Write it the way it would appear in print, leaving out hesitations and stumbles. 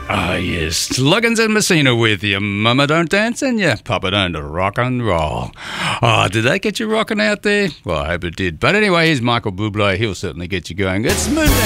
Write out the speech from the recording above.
Ah, yes. Luggins and Messina with you. Mama don't dance and you Papa don't rock and roll. Did that get you rocking out there? Well, I hope it did. But anyway, here's Michael Bublé. He'll certainly get you going. It's Moondance.